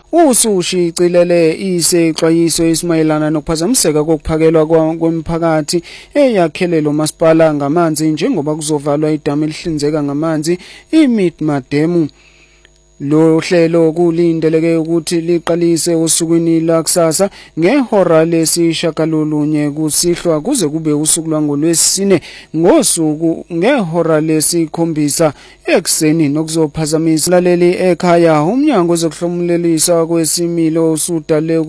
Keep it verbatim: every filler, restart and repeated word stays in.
usushicilele isexwayiso esimayelana nokuphazamiseka kokuphakelwa kwemiphakathi eyakhelelo masipala ngamanzi njengoba kuzovalwa idamu elihlinzeka ngamanzi iMidmademu. Lo hlelo kulindeleke ukuthi liqalise osukwini lakusasa ngehora lesishagalolunye kusihlwa kuze kube usuku lwangolwesine ngosuku ngehora lesikhombisa ekseni nokuzophazamisa laleli ekhaya. Umnyango wezokuhlomulelisa kwesimilo usudale